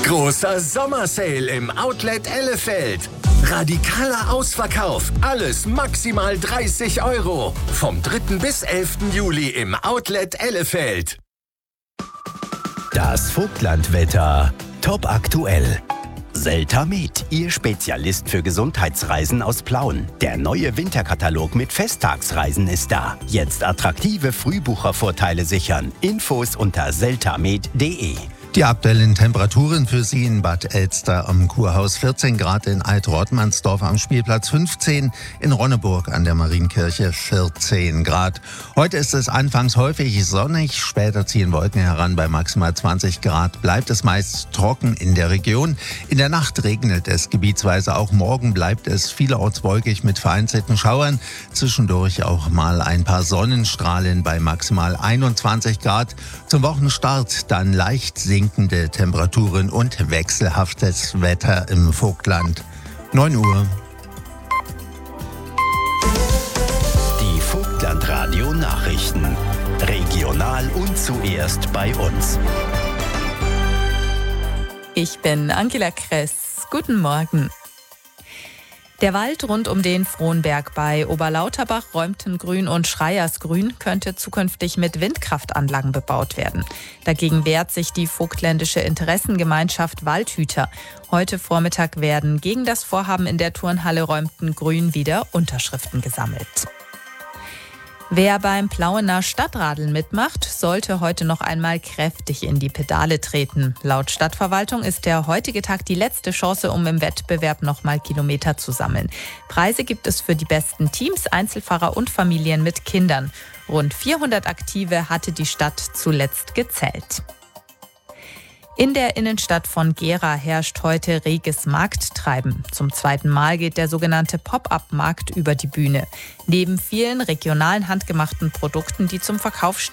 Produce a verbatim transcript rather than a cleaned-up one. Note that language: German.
Großer Sommersale im Outlet Ellefeld. Radikaler Ausverkauf. Alles maximal dreißig Euro. Vom dritten bis elften Juli im Outlet Ellefeld. Das Vogtlandwetter. Top aktuell. Seltamed, Ihr Spezialist für Gesundheitsreisen aus Plauen. Der neue Winterkatalog mit Festtagsreisen ist da. Jetzt attraktive Frühbuchervorteile sichern. Infos unter seltamed punkt de. Die aktuellen Temperaturen für Sie in Bad Elster am Kurhaus vierzehn Grad, in Alt-Rottmannsdorf am Spielplatz fünfzehn, in Ronneburg an der Marienkirche vierzehn Grad. Heute ist es anfangs häufig sonnig, später ziehen Wolken heran bei maximal zwanzig Grad. Bleibt es meist trocken in der Region. In der Nacht regnet es gebietsweise, auch morgen bleibt es vielerorts wolkig mit vereinzelten Schauern. Zwischendurch auch mal ein paar Sonnenstrahlen bei maximal einundzwanzig Grad. Zum Wochenstart dann leicht sinkende Temperaturen und wechselhaftes Wetter im Vogtland. neun Uhr. Die Vogtland-Radio Nachrichten. Regional und zuerst bei uns. Ich bin Angela Kress. Guten Morgen. Der Wald rund um den Frohnberg bei Oberlauterbach, Räumtengrün und Schreiersgrün könnte zukünftig mit Windkraftanlagen bebaut werden. Dagegen wehrt sich die vogtländische Interessengemeinschaft Waldhüter. Heute Vormittag werden gegen das Vorhaben in der Turnhalle Räumtengrün wieder Unterschriften gesammelt. Wer beim Plauener Stadtradeln mitmacht, sollte heute noch einmal kräftig in die Pedale treten. Laut Stadtverwaltung ist der heutige Tag die letzte Chance, um im Wettbewerb noch mal Kilometer zu sammeln. Preise gibt es für die besten Teams, Einzelfahrer und Familien mit Kindern. Rund vierhundert Aktive hatte die Stadt zuletzt gezählt. In der Innenstadt von Gera herrscht heute reges Markttreiben. Zum zweiten Mal geht der sogenannte Pop-up-Markt über die Bühne. Neben vielen regionalen handgemachten Produkten, die zum Verkauf stehen,